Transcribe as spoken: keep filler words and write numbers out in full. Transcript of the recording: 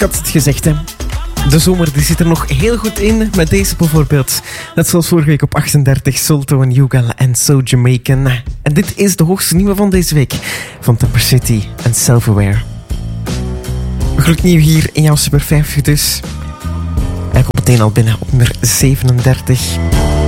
had het gezegd, hè. De zomer die zit er nog heel goed in, met deze bijvoorbeeld. Net zoals vorige week op achtendertig, Solto en Yugal en So Jamaican. En dit is de hoogste nieuwe van deze week, van Temper City en Self-Aware. Gloednieuw hier in jouw Super vijftig dus. Hij komt meteen al binnen op nummer zevenendertig.